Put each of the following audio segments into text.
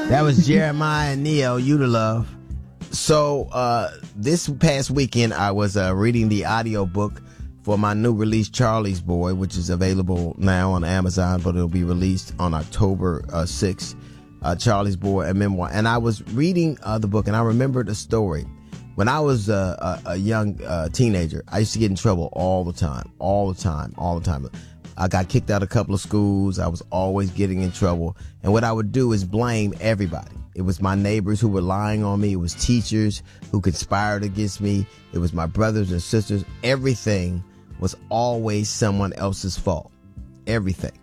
That was Jeremiah and Neo, You to Love. So this past weekend, I was reading the audiobook for my new release, Charlie's Boy, which is available now on Amazon, but it'll be released on October 6th. Charlie's Boy, a memoir. And I was reading the book, and I remembered a story. When I was a young teenager, I used to get in trouble all the time. I got kicked out of a couple of schools. I was always getting in trouble. And what I would do is blame everybody. It was my neighbors who were lying on me. It was teachers who conspired against me. It was my brothers and sisters. Everything was always someone else's fault. Everything.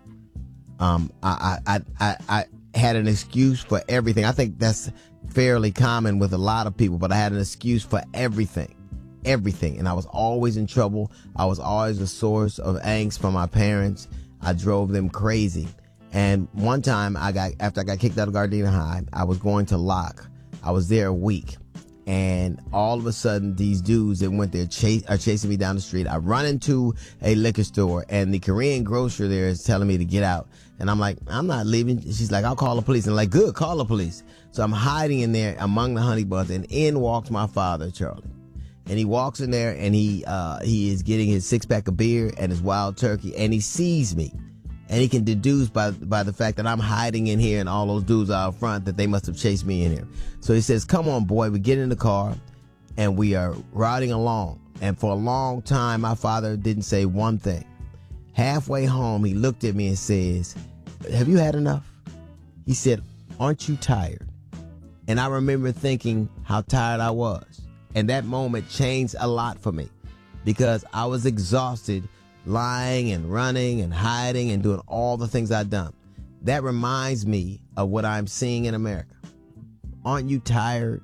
I had an excuse for everything. I think that's fairly common with a lot of people, but I had an excuse for everything. And I was always in trouble. I was always a source of angst for my parents. I drove them crazy. And one time after I got kicked out of Gardena High, I was going to Locke. I was there a week. And all of a sudden, these dudes that went there are chasing me down the street. I run into a liquor store, and the Korean grocer there is telling me to get out. And I'm like, I'm not leaving. She's like, I'll call the police. And I'm like, good, call the police. So I'm hiding in there among the honey buns, and in walks my father, Charlie. And he walks in there, and he is getting his 6-pack of beer and his wild turkey, and he sees me. And he can deduce by the fact that I'm hiding in here and all those dudes out front that they must have chased me in here. So he says, come on, boy. We get in the car, and we are riding along. And for a long time, my father didn't say one thing. Halfway home, he looked at me and says, have you had enough? He said, aren't you tired? And I remember thinking how tired I was. And that moment changed a lot for me because I was exhausted lying and running and hiding and doing all the things I'd done. That reminds me of what I'm seeing in America. Aren't you tired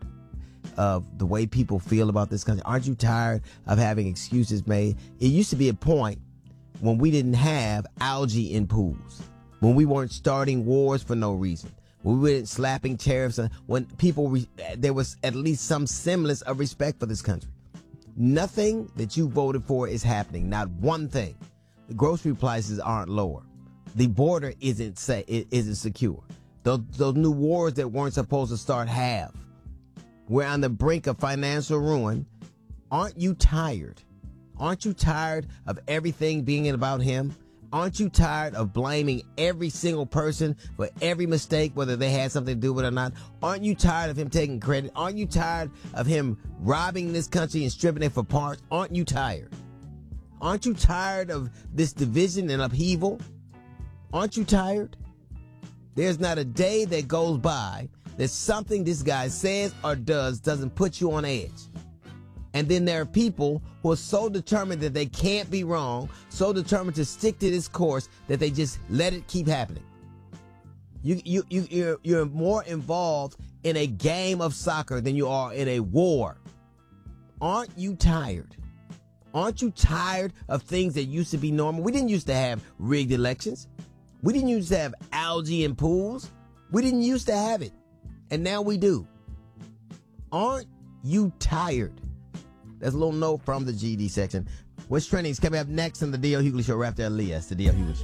of the way people feel about this country? Aren't you tired of having excuses made? It used to be a point when we didn't have algae in pools, when we weren't starting wars for no reason, when we weren't slapping tariffs, when there was at least some semblance of respect for this country. Nothing that you voted for is happening. Not one thing. The grocery prices aren't lower. The border isn't secure. Those new wars that weren't supposed to start have. We're on the brink of financial ruin. Aren't you tired? Aren't you tired of everything being about him? Aren't you tired of blaming every single person for every mistake, whether they had something to do with it or not? Aren't you tired of him taking credit? Aren't you tired of him robbing this country and stripping it for parts? Aren't you tired? Aren't you tired of this division and upheaval? Aren't you tired? There's not a day that goes by that something this guy says or does doesn't put you on edge. And then there are people who are so determined that they can't be wrong, so determined to stick to this course that they just let it keep happening. You're more involved in a game of soccer than you are in a war. Aren't you tired? Aren't you tired of things that used to be normal? We didn't used to have rigged elections. We didn't used to have algae in pools. We didn't used to have it. And now we do. Aren't you tired? That's a little note from the GD section. What's trending is coming up next on the D.L. Hughley Show. Right after Elias, the D.L. Hughley Show.